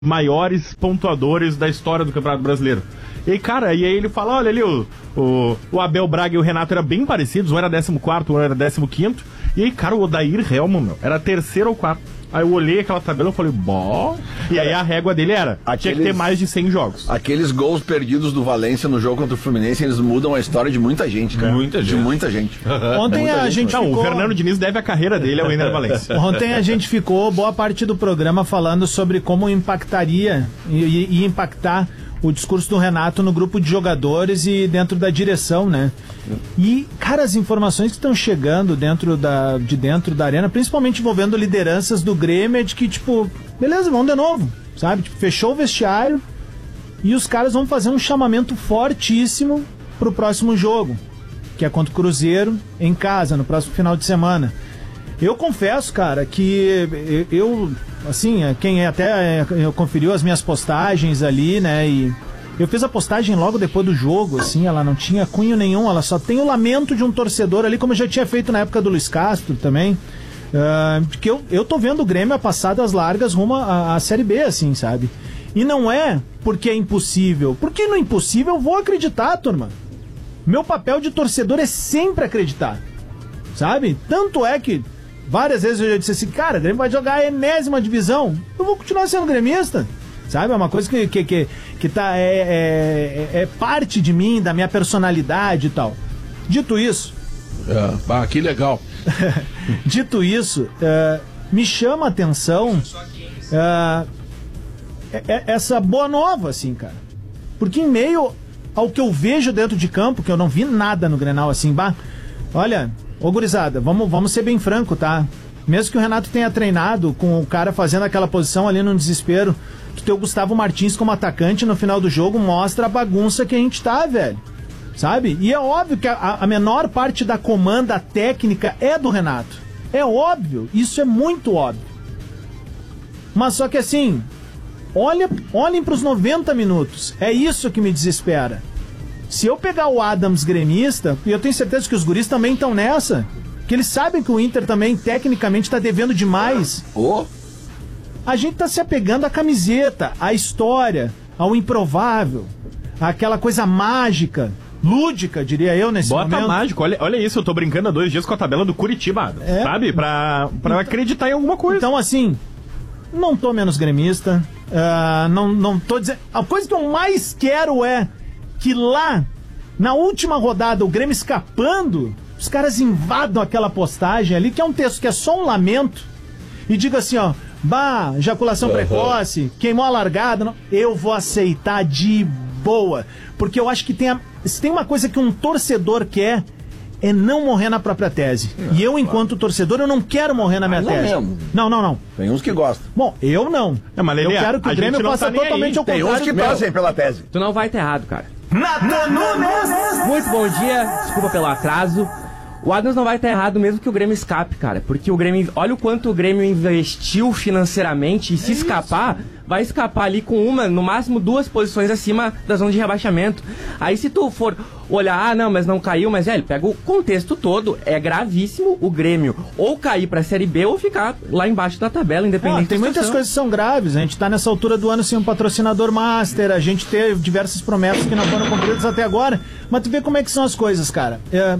maiores pontuadores da história do Campeonato Brasileiro. E aí, cara, e aí ele fala, olha ali, o Abel Braga e o Renato eram bem parecidos, um era 14º, um era 15º, e aí, cara, o Odair Helman, meu, era 3º ou 4º. Aí eu olhei aquela tabela e falei, bó. E aí a régua dele era, tinha que ter mais de 100 jogos. Aqueles gols perdidos do Valência no jogo contra o Fluminense, eles mudam a história de muita gente, cara. De muita gente. Ontem a gente ficou... o Fernando Diniz deve a carreira dele ao Ener Valência. Ontem a gente ficou boa parte do programa falando sobre como impactaria e impactar o discurso do Renato no grupo de jogadores e dentro da direção, né? E, cara, as informações que estão chegando de dentro da arena, principalmente envolvendo lideranças do Grêmio, é de que, tipo, beleza, vamos de novo, sabe? Tipo, fechou o vestiário e os caras vão fazer um chamamento fortíssimo pro próximo jogo, que é contra o Cruzeiro, em casa, no próximo final de semana. Eu confesso, cara, que eu assim, quem até conferiu as minhas postagens ali, né, e eu fiz a postagem logo depois do jogo, assim, ela não tinha cunho nenhum, ela só tem o lamento de um torcedor ali, como eu já tinha feito na época do Luiz Castro também, porque eu tô vendo o Grêmio a passadas largas rumo à Série B, assim, sabe? E não é porque é impossível, porque no impossível eu vou acreditar, turma. Meu papel de torcedor é sempre acreditar, sabe? Tanto é que várias vezes eu já disse assim, cara, o Grêmio vai jogar a enésima divisão, eu vou continuar sendo gremista, sabe? É uma coisa que tá, é parte de mim, da minha personalidade e tal. Dito isso... que legal. Dito isso, me chama a atenção essa boa nova, assim, cara. Porque em meio ao que eu vejo dentro de campo, que eu não vi nada no Grenal, assim, olha... Ô, gurizada, vamos ser bem franco, tá? Mesmo que o Renato tenha treinado com o cara fazendo aquela posição ali no desespero, tu ter o Gustavo Martins como atacante no final do jogo mostra a bagunça que a gente tá, velho. Sabe? E é óbvio que a menor parte da comanda técnica é do Renato. É óbvio, isso é muito óbvio. Mas só que assim, olhem pros 90 minutos. É isso que me desespera. Se eu pegar o Adams gremista, e eu tenho certeza que os guris também estão nessa, que eles sabem que o Inter também, tecnicamente, está devendo demais. A gente tá se apegando à camiseta, à história, ao improvável, àquela coisa mágica, lúdica, diria eu, nesse momento. Bota mágico, olha isso, eu tô brincando há 2 dias com a tabela do Curitiba, sabe? Pra acreditar em alguma coisa. Então, assim, não tô menos gremista, não tô dizendo... A coisa que eu mais quero é que lá, na última rodada, o Grêmio escapando, os caras invadam aquela postagem ali, que é um texto que é só um lamento, e diga assim, ó, ejaculação precoce, queimou a largada, não, eu vou aceitar de boa, porque eu acho que se tem uma coisa que um torcedor quer, é não morrer na própria tese. E eu, enquanto torcedor, eu não quero morrer na minha tese. Mesmo. Não. Tem uns que gostam. Bom, eu não. Mas, Lelê, eu quero que o Grêmio faça totalmente ao contrário. Tem uns que torcem pela tese. Tu não vai estar errado, cara. Nathan Nunes! Muito bom dia, desculpa pelo atraso. O Adams não vai estar errado mesmo que o Grêmio escape, cara. Porque o Grêmio, olha o quanto o Grêmio investiu financeiramente e se escapar, vai escapar ali com no máximo 2 posições acima da zona de rebaixamento. Aí se tu for olhar, não, mas não caiu, mas ele pega o contexto todo, é gravíssimo o Grêmio ou cair pra Série B ou ficar lá embaixo da tabela, independente tem muitas coisas que são graves, a gente tá nessa altura do ano sem um patrocinador master, a gente teve diversas promessas que não foram cumpridas até agora, mas tu vê como é que são as coisas, cara.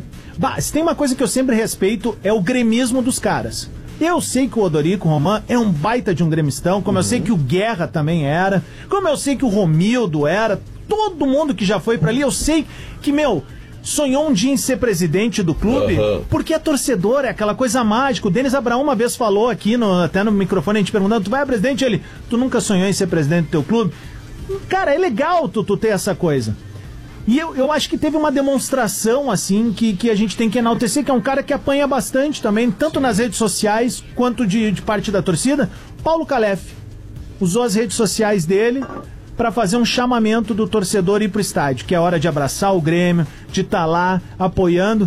Se tem uma coisa que eu sempre respeito, é o gremismo dos caras. Eu sei que o Odorico Roman é um baita de um gremistão, como eu sei que o Guerra também era, como eu sei que o Romildo era, todo mundo que já foi pra ali, eu sei que, sonhou um dia em ser presidente do clube, porque é torcedor, é aquela coisa mágica. O Denis Abraão uma vez falou aqui, até no microfone, a gente perguntando, tu vai a presidente? Ele, tu nunca sonhou em ser presidente do teu clube? Cara, é legal tu ter essa coisa. E eu acho que teve uma demonstração, assim, que a gente tem que enaltecer, que é um cara que apanha bastante também, tanto nas redes sociais, quanto de parte da torcida. Paulo Calef usou as redes sociais dele para fazer um chamamento do torcedor ir pro estádio, que é hora de abraçar o Grêmio, de estar lá apoiando.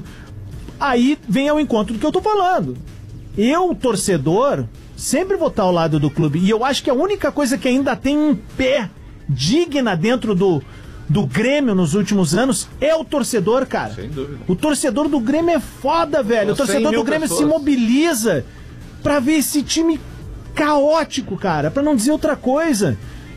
Aí vem ao encontro do que eu tô falando. Eu, torcedor, sempre vou estar ao lado do clube. E eu acho que a única coisa que ainda tem um pé digna dentro do Grêmio nos últimos anos é o torcedor, cara. Sem dúvida. O torcedor do Grêmio é foda, velho. O torcedor do Grêmio se mobiliza pra ver esse time caótico, cara, pra não dizer outra coisa.